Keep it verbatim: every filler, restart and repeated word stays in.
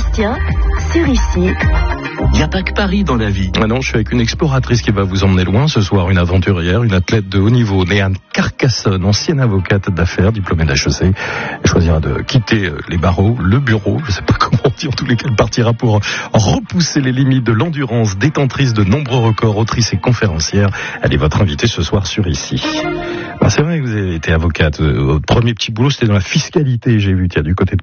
Bastien, sur ici. Il n'y a pas que Paris dans la vie. Ah non, je suis avec une exploratrice qui va vous emmener loin ce soir, une aventurière, une athlète de haut niveau, née à Carcassonne, ancienne avocate d'affaires, diplômée d'H E C. Elle choisira de quitter les barreaux, le bureau, je ne sais pas comment dire, en tous les cas, elle partira pour repousser les limites de l'endurance, détentrice de nombreux records, autrice et conférencière. Elle est votre invitée ce soir sur Ici. Ben, c'est vrai que vous avez été avocate. Votre premier petit boulot, c'était dans la fiscalité, j'ai vu, tiens, du côté de